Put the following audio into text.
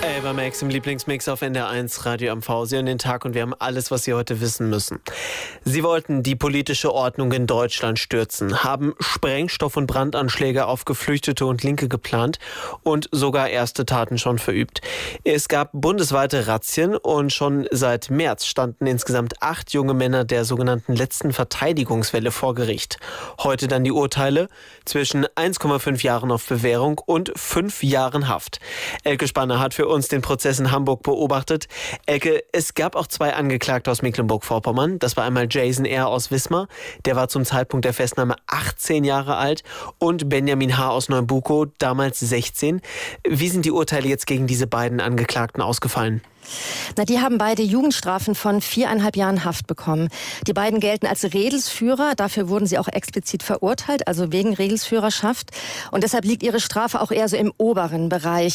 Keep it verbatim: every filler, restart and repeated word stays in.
Ava Max im Lieblingsmix auf N D R eins Radio M V. Sie hören den Tag und wir haben alles, was Sie heute wissen müssen. Sie wollten die politische Ordnung in Deutschland stürzen, haben Sprengstoff- und Brandanschläge auf Geflüchtete und Linke geplant und sogar erste Taten schon verübt. Es gab bundesweite Razzien und schon seit März standen insgesamt acht junge Männer der sogenannten letzten Verteidigungswelle vor Gericht. Heute dann die Urteile zwischen eins Komma fünf Jahren auf Bewährung und fünf Jahren Haft. Elke Spanner hat für uns den Prozess in Hamburg beobachtet. Elke, es gab auch zwei Angeklagte aus Mecklenburg-Vorpommern. Das war einmal Jason R. aus Wismar, der war zum Zeitpunkt der Festnahme achtzehn Jahre alt, und Benjamin H. aus Neubukow, damals sechzehn. Wie sind die Urteile jetzt gegen diese beiden Angeklagten ausgefallen? Na, die haben beide Jugendstrafen von viereinhalb Jahren Haft bekommen. Die beiden gelten als Redelsführer. Dafür wurden sie auch explizit verurteilt, also wegen Redelsführerschaft. Und deshalb liegt ihre Strafe auch eher so im oberen Bereich.